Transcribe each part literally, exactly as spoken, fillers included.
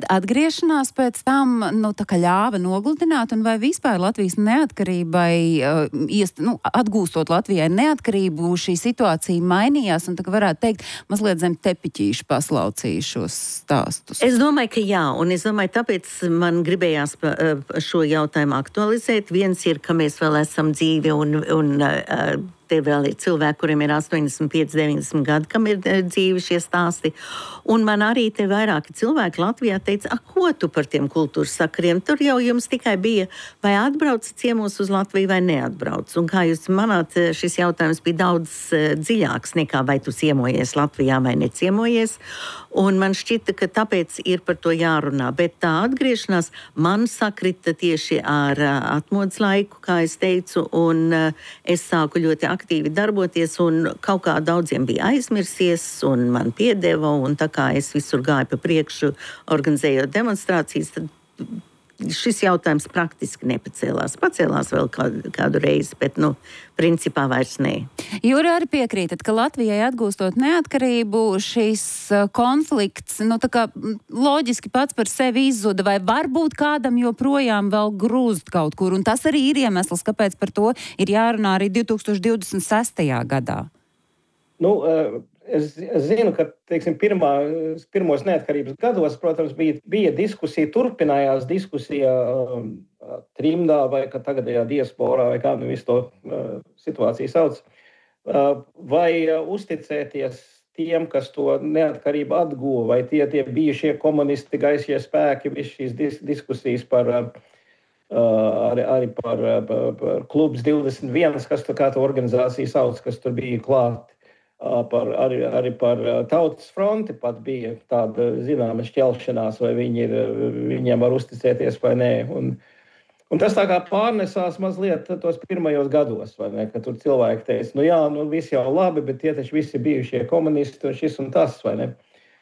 atgriešanās pēc tam, nu, tā kā ļāva nogludināt, un vai vispār Latvijas neatkarībai, uh, iest, nu, atgūstot Latvijai neatkarību, šī situācija mainījās, un tā kā varētu teikt, mazliet zem tepiķīšu paslaucīja šos stāstus? Es domāju, ka jā, un es domāju, tāpēc man gribējās pa, šo jautājumu aktualizēt. Viens ir, ka mēs vēl esam dzīvi un, un uh, te vēl ir cilvēki, kuriem ir astoņdesmit pieci, deviņdesmit gadi, kam ir dzīvi šie stāsti. Un man arī te vairāki cilvēki Latvijā teica, ak, ko tu par tiem kultūras sakariem? Tur jau jums tikai bija, vai atbrauc ciemos uz Latviju vai neatbrauc. Un kā jūs manāt, šis jautājums bija daudz uh, dziļāks nekā vai tu ciemojies Latvijā vai neciemojies. Un man šķita, ka tāpēc ir par to jārunā. Bet tā atgriešanās man sakrita tieši ar uh, atmodas laiku, kā es teicu, un uh, es sāku ļoti aktīvi darboties, un kaut kā daudziem bija aizmirsies, un man piedeva, un tā kā es visur gāju pa priekšu, organizējot demonstrācijas, tad šis jautājums praktiski nepacēlās. Pacēlās vēl kādu, kādu reizi, bet, nu, principā vairs nē. Jūra, arī piekrītat, ka Latvijai atgūstot neatkarību, šis konflikts, nu, tā kā loģiski pats par sevi izzuda, vai varbūt kādam joprojām vēl grūst kaut kur, un tas arī ir iemesls, kāpēc par to ir jārunā arī divi tūkstoši divdesmit sestajā gadā. Nu, es, es zinu, ka, teiksim, pirmā, pirmos neatkarības gados, protams, bija, bija diskusija, turpinājās diskusija um, trimdā vai tagadējā diasporā, vai kā nu visu to uh, situāciju sauc, uh, vai uh, uzticēties tiem, kas to neatkarību atguva, vai tie, tie bijušie komunisti, gaisie spēki, viss šīs dis, diskusijas par, uh, arī, arī par, par, par klubs divdesmit viens, kas to, kā to organizāciju sauc, kas tur bija klāt. Par, arī, arī par Tautas fronti pat bija tāda zināma šķelšanās, vai viņi ir, viņiem var uzticēties vai nē. Un, un tas tā kā pārnesās mazliet tos pirmajos gados, vai ne, ka tur cilvēki teica, nu jā, nu viss jau labi, bet tie taču visi bijušie komunisti un šis un tas, vai ne.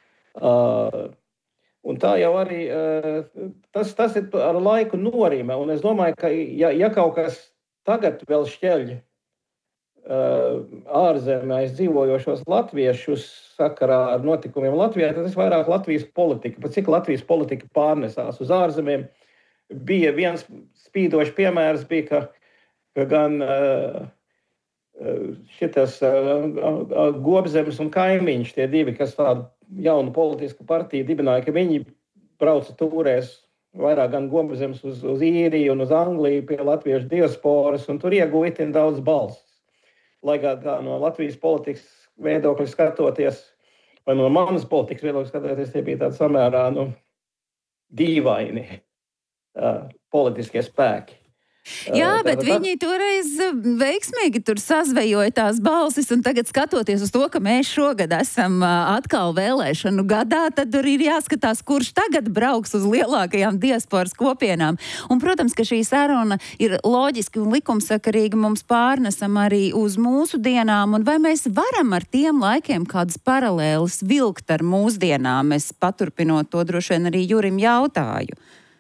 Uh, un tā jau arī, uh, tas, tas ir ar laiku norime, un es domāju, ka ja, ja kaut kas tagad vēl šķeļ ārzemēs dzīvojošos latviešus sakarā ar notikumiem Latvijā, tad tas vairāk Latvijas politika. Pat cik Latvijas politika pārnesās uz ārzemēm, bija viens spīdošs piemērs, bija, ka, ka gan šitas Gobzemes un Kaimiņš, tie divi, kas tādu jaunu politisku partiju dibināja, ka viņi brauca tūrēs vairāk gan Gobzemes uz, uz Īriju un uz Angliju pie latviešu diasporas, un tur ieguva itin daudz balss. Lai kā no Latvijas politikas viedokļa skatoties, vai no manas politikas viedokļa skatoties, tie bija tādi samērā, nu, dīvaini uh, politiskie spēki. Jā, bet viņi toreiz veiksmīgi tur sazvejoja tās balsis, un tagad skatoties uz to, ka mēs šogad esam atkal vēlēšanu gadā, tad tur ir jāskatās, kurš tagad brauks uz lielākajām diasporas kopienām. Un, protams, ka šī saruna ir loģiski un likumsakarīgi mums pārnesam arī uz mūsu dienām, un vai mēs varam ar tiem laikiem kādas paralēles vilkt ar mūsdienām? Es paturpinot to droši vien arī Jurim jautāju.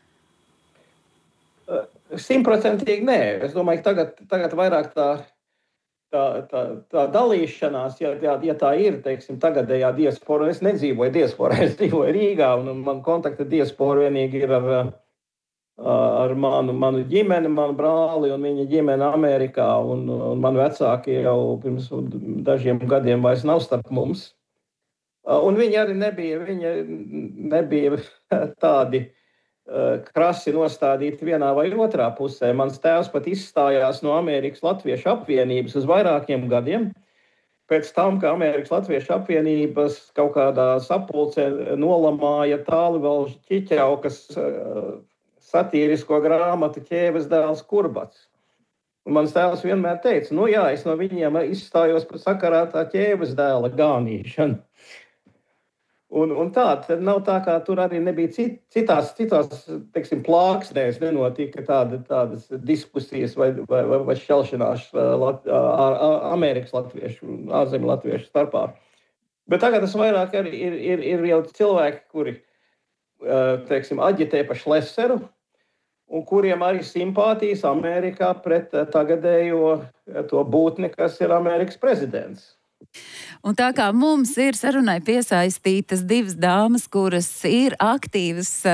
Simtprocentīgi nē. Es domāju, ka tagad, tagad vairāk tā, tā, tā, tā dalīšanās, ja, ja, ja tā ir, teiksim, tagadējā diaspora, es nedzīvoju diasporā, es dzīvoju Rīgā, un man kontakta diaspora vienīgi ir ar, ar manu, manu ģimeni, manu brāli un viņa ģimeni Amerikā, un, un mani vecāki jau pirms dažiem gadiem vairs nav starp mums. Un viņi arī nebija, viņi nebija tādi krasi nostādīti vienā vai otrā pusē. Mans tēvs pat izstājās no Amerikas Latviešu apvienības uz vairākiem gadiem. Pēc tam, ka Amerikas Latviešu apvienības kaut kādā sapulcē nolamāja Tālivalža Ķiķaukas satīrisko grāmatu Ķēves dēls Kurbats. Un mans tēvs vienmēr teica, nu jā, es no viņiem izstājos par sakarā tā Ķēves dēla gānīšanu. Un, un tā, tad nav tā, kā tur arī nebija cit, citās, citās, teiksim, plāksnēs nenotika tāda, tādas diskusijas vai, vai, vai šķelšanās Lat, Amerikas latviešu, ārzemju latviešu starpā. Bet tagad tas vairāk arī ir, ir, ir jau cilvēki, kuri, teiksim, aģitē pa Šleseru, un kuriem arī simpātijas Amerikā pret tagadējo to būtni, kas ir Amerikas prezidents. Un tā kā mums ir sarunai piesaistītas divas dāmas, kuras ir aktīvas